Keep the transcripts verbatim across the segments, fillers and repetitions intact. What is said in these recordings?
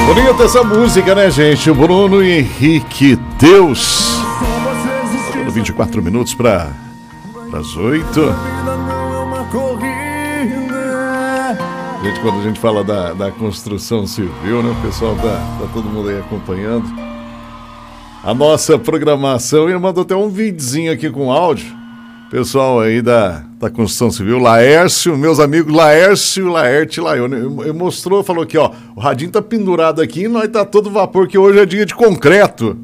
Bonita essa música, né, gente? O Bruno Henrique, Deus. vinte e quatro minutos para as oito. Gente, quando a gente fala da, da construção civil, né? O pessoal tá, tá todo mundo aí acompanhando a nossa programação. E mandou até um videozinho aqui com áudio. Pessoal aí da, da construção civil, Laércio, meus amigos Laércio, Laerte, Laione, ele mostrou, falou aqui, ó, o radinho tá pendurado aqui e nós tá todo vapor, que hoje é dia de concreto.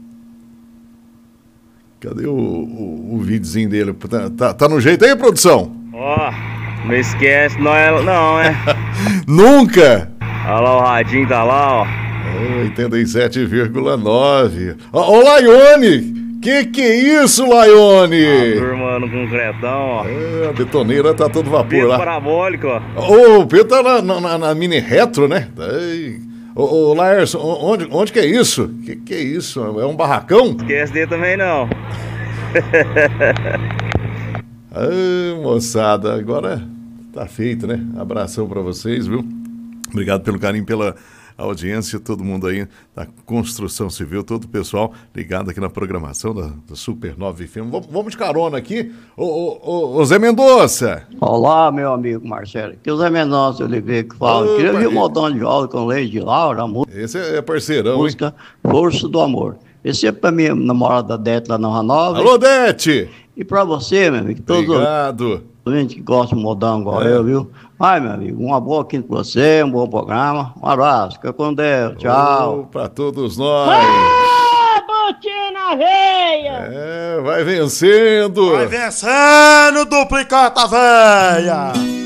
Cadê o, o, o videozinho dele? Tá, tá, tá no jeito aí, produção? Ó, oh, não esquece, não é, não, é? Nunca! Olha lá o radinho, tá lá, ó. oitenta e sete vírgula nove. Ô, ô, Laione! Que que é isso, Laione? Ah, turma no concretão, ó. É, a betoneira tá todo vapor Pedro lá. parabólico, ó. Ô, o Pedro tá na, na, na mini retro, né? Ô, ô Laércio, onde, onde que é isso? Que que é isso? É um barracão? Esquece dele também não. Ai, moçada, agora tá feito, né? Abração pra vocês, viu? Obrigado pelo carinho, pela audiência, todo mundo aí da construção civil, todo o pessoal ligado aqui na programação da, da Supernova F M. Vamos, vamos de carona aqui. Ô, ô, ô, ô Zé Mendonça. Olá, meu amigo Marcelo. Aqui é o Zé Mendonça Oliveira que fala. Ô, Queria ouvir pai. o modão de aula com Leide Laura, a música, Esse é parceirão, hein? música Força do Amor. Esse é pra minha namorada Dete lá na Ranova. Alô, Dete! E pra você, meu amigo, todos Obrigado. os gente que gostam de modão igual É. eu, viu? Ai, meu amigo, uma boa quinta pra você, um bom programa. Um abraço, fica com Deus, tchau. Ô, pra todos nós. Ah, botinha na veia! É, vai vencendo. Vai vencendo, duplicata véia!